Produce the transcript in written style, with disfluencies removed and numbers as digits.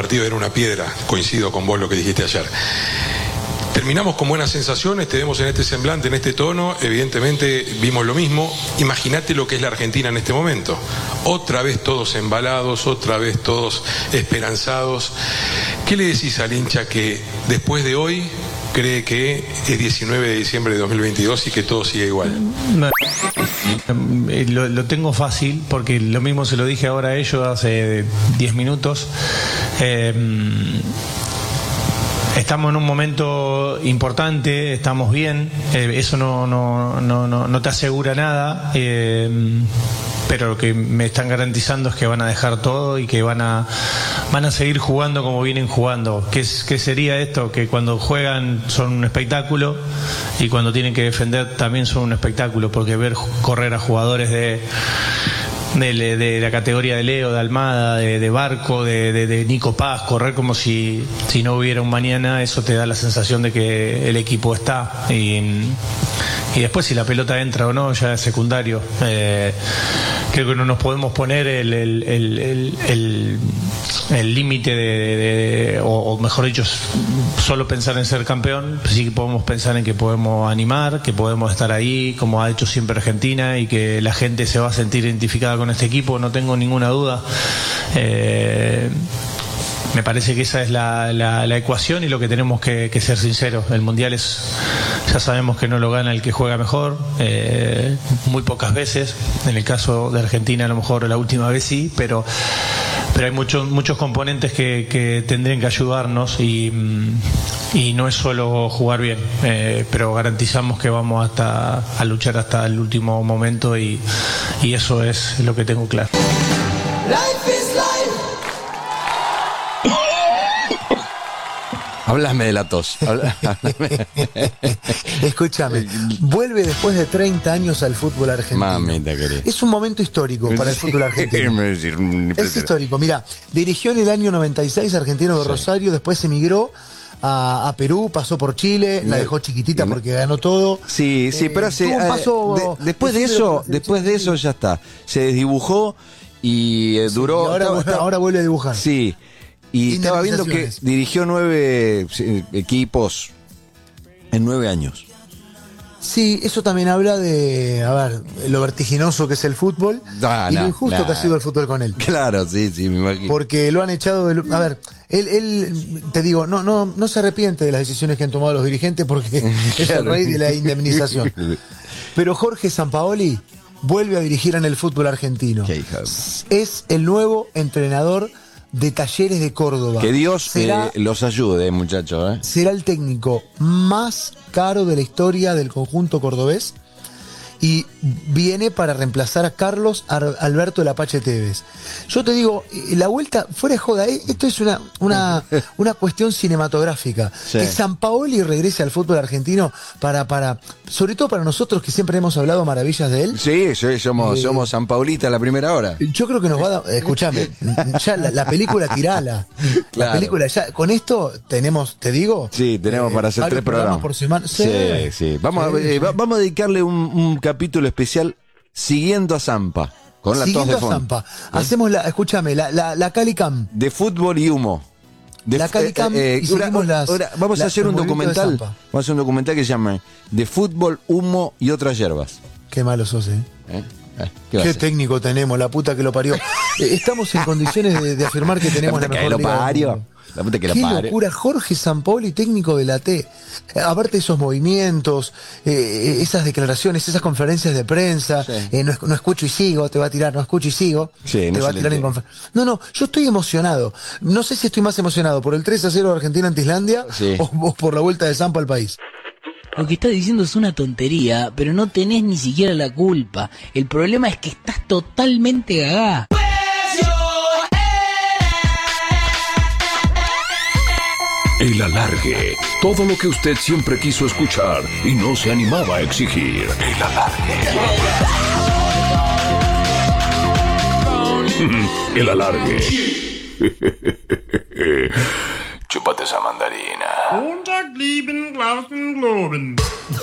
partido era una piedra, coincido con vos lo que dijiste ayer. Terminamos con buenas sensaciones, te vemos en este semblante, en este tono, evidentemente vimos lo mismo. Imagínate lo que es la Argentina en este momento. Otra vez todos embalados, otra vez todos esperanzados. ¿Qué le decís al hincha que después de hoy cree que es 19 de diciembre de 2022 y que todo sigue igual? Lo tengo fácil, porque lo mismo se lo dije ahora a ellos hace 10 minutos. Estamos en un momento importante, estamos bien, eso no te asegura nada, pero lo que me están garantizando es que van a dejar todo y que van a seguir jugando como vienen jugando. ¿Qué sería esto? Que cuando juegan son un espectáculo y cuando tienen que defender también son un espectáculo, porque ver correr a jugadores de la categoría de Leo, de Almada, de Barco, de Nico Paz, correr como si no hubiera un mañana, eso te da la sensación de que el equipo está. Y después si la pelota entra o no ya es secundario. Creo que no nos podemos poner el límite o mejor dicho, solo pensar en ser campeón. Sí que podemos pensar en que podemos animar, que podemos estar ahí como ha hecho siempre Argentina, y que la gente se va a sentir identificada con este equipo, no tengo ninguna duda. Me parece que esa es la ecuación y lo que tenemos que ser sinceros. El Mundial ya sabemos que no lo gana el que juega mejor, muy pocas veces. En el caso de Argentina a lo mejor la última vez sí, pero hay muchos componentes que tendrían que ayudarnos y no es solo jugar bien, pero garantizamos que vamos a luchar hasta el último momento y eso es lo que tengo claro. Háblame de la tos. Escúchame, vuelve después de 30 años al fútbol argentino. Mamita querida. Es un momento histórico para el fútbol argentino. Es histórico. Mira, dirigió en el año 96 Argentino de Rosario, después emigró a Perú, pasó por Chile, la dejó chiquitita porque ganó todo. Sí, pero después de eso ya está. Se desdibujó y duró. Ahora vuelve a dibujar. Sí. Y estaba viendo que dirigió 9 equipos en 9 años. Sí, eso también habla de, lo vertiginoso que es el fútbol y lo injusto que ha sido el fútbol con él. Claro, sí, me imagino. Porque lo han echado él te digo, no se arrepiente de las decisiones que han tomado los dirigentes porque es el rey de la indemnización. Pero Jorge Sampaoli vuelve a dirigir en el fútbol argentino. Es el nuevo entrenador de Talleres de Córdoba. Que Dios los ayude, muchachos. Será el técnico más caro de la historia del conjunto cordobés y viene para reemplazar a Carlos Alberto el Apache Tevez. Yo te digo, la vuelta, fuera de joda, esto es una cuestión cinematográfica. Sí. Que Sampaoli regrese al fútbol argentino sobre todo para nosotros que siempre hemos hablado maravillas de él. Sí, somos Sampaolita a la primera hora. Yo creo que nos va a dar, escúchame, ya la película tirala. Claro. La película ya, con esto tenemos, te digo. Sí, tenemos para hacer 3 programas por semana. Sí. Vamos a dedicarle un capítulo especial siguiendo a Zampa. Con la tos de fondo. Zampa. Hacemos la Calicam. De fútbol y humo. La Calicam y seguimos vamos a hacer un documental. Vamos a hacer un documental que se llama De fútbol, humo y otras hierbas. Qué malo sos, Qué técnico tenemos, la puta que lo parió. Estamos en condiciones de afirmar que tenemos la mejor liga. Qué locura, Jorge Sampaoli, técnico de la T. Aparte de esos movimientos, esas declaraciones, esas conferencias de prensa, no escucho y sigo, te va a tirar, no escucho y sigo, te va a tirar en conferencia. No, yo estoy emocionado. No sé si estoy más emocionado por el 3-0 de Argentina ante Islandia o por la vuelta de Zampa al país. Lo que estás diciendo es una tontería, pero no tenés ni siquiera la culpa. El problema es que estás totalmente gagá. El alargue. Todo lo que usted siempre quiso escuchar y no se animaba a exigir. El alargue. El alargue. Chúpate esa mandarina.